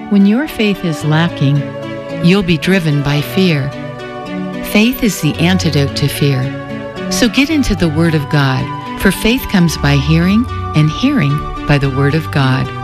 When your faith is lacking, you'll be driven by fear. Faith is the antidote to fear. So get into the Word of God, for faith comes by hearing, and hearing by the Word of God.